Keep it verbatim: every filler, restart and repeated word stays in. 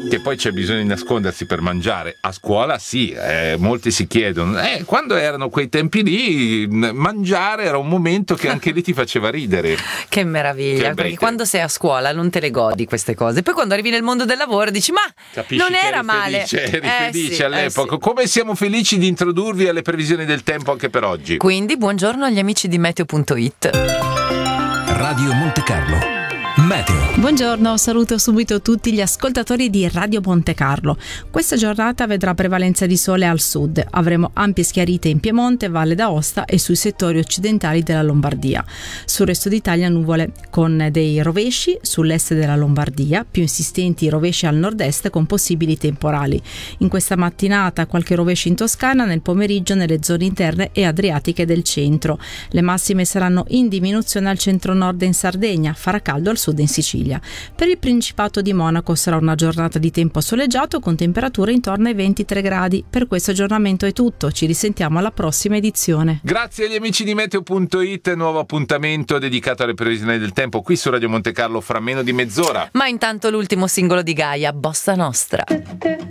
che poi c'è bisogno di nascondersi per mangiare. A scuola sì, eh, molti si chiedono, eh, quando erano quei tempi lì, mangiare era un momento che anche lì ti faceva ridere. Che meraviglia, che perché quando sei a scuola non te le godi queste cose, poi quando arrivi nel mondo del lavoro dici ma Capisci non che era eri male. Felice, eri eh, felice sì, all'epoca. eh, sì. Come siamo felici di introdurvi alle previsioni del tempo anche per oggi. Quindi buongiorno agli amici di meteo punto it. Radio Monte Carlo Meteo. Buongiorno, saluto subito tutti gli ascoltatori di Radio Monte Carlo. Questa giornata vedrà prevalenza di sole al sud. Avremo ampie schiarite in Piemonte, Valle d'Aosta e sui settori occidentali della Lombardia. Sul resto d'Italia nuvole con dei rovesci sull'est della Lombardia, più insistenti rovesci al nord-est con possibili temporali. In questa mattinata qualche rovescio in Toscana, nel pomeriggio nelle zone interne e adriatiche del centro. Le massime saranno in diminuzione al centro-nord e in Sardegna, farà caldo al sud in Sicilia. Per il Principato di Monaco sarà una giornata di tempo soleggiato con temperature intorno ai ventitré gradi. Per questo aggiornamento è tutto, ci risentiamo alla prossima edizione. Grazie agli amici di meteo punto it, nuovo appuntamento dedicato alle previsioni del tempo qui su Radio Monte Carlo fra meno di mezz'ora. Ma intanto l'ultimo singolo di Gaia, Bossa Nostra.